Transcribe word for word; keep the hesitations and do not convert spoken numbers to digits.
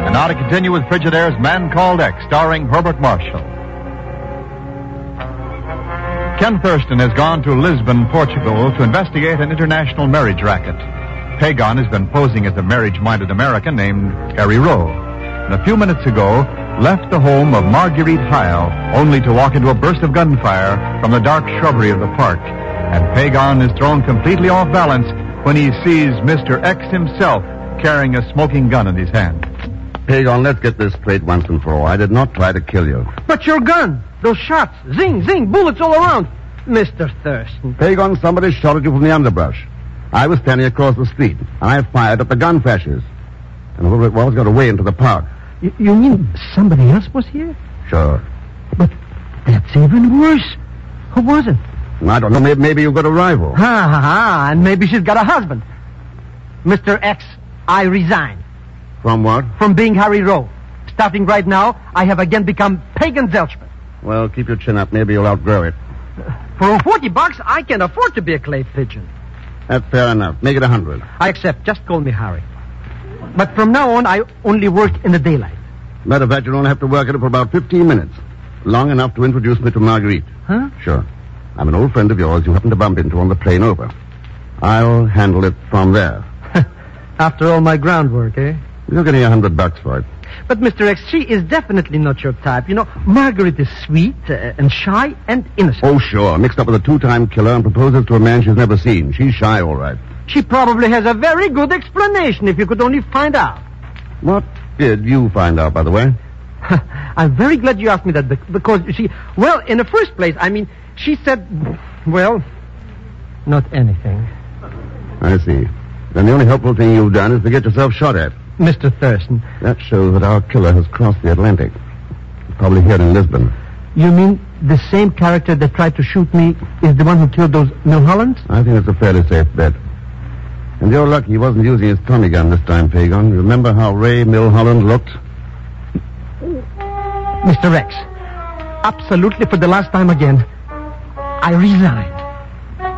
And now to continue with Frigidaire's Man Called X, starring Herbert Marshall. Ken Thurston has gone to Lisbon, Portugal, to investigate an international marriage racket. Pagon has been posing as a marriage-minded American named Harry Rowe. And a few minutes ago, left the home of Marguerite Heil, only to walk into a burst of gunfire from the dark shrubbery of the park. And Pagon is thrown completely off balance when he sees Mister X himself carrying a smoking gun in his hand. Pagon, let's get this straight once and for all. I did not try to kill you. But your gun, those shots, zing, zing, bullets all around. Mister Thurston. Pagon, somebody shot at you from the underbrush. I was standing across the street, and I fired at the gun flashes. And whoever it was got away into the park. You, you mean somebody else was here? Sure. But that's even worse. Who was it? I don't know. Maybe, maybe you've got a rival. Ha, ha, ha. And maybe she's got a husband. Mister X, I resign. From what? From being Harry Rowe. Starting right now, I have again become Pagan Zelchman. Well, keep your chin up. Maybe you'll outgrow it. For forty bucks, I can afford to be a clay pigeon. That's fair enough. Make it a hundred. I accept. Just call me Harry. But from now on, I only work in the daylight. Matter of fact, you'll only have to work at it for about fifteen minutes. Long enough to introduce me to Marguerite. Huh? Sure. I'm an old friend of yours you happened to bump into on the plane over. I'll handle it from there. After all my groundwork, eh? You're getting a hundred bucks for it. But, Mister X, she is definitely not your type. You know, Margaret is sweet uh, and shy and innocent. Oh, sure. Mixed up with a two-time killer and proposes to a man she's never seen. She's shy, all right. She probably has a very good explanation if you could only find out. What did you find out, by the way? I'm very glad you asked me that because, you see, well, in the first place, I mean, she said, well, not anything. I see. Then the only helpful thing you've done is to get yourself shot at. Mister Thurston. That shows that our killer has crossed the Atlantic. Probably here in Lisbon. You mean the same character that tried to shoot me is the one who killed those Milhollands? I think it's a fairly safe bet. And you're lucky he wasn't using his Tommy gun this time, Pagon. Remember how Ray Milholland looked? Mister X, absolutely for the last time again, I resign.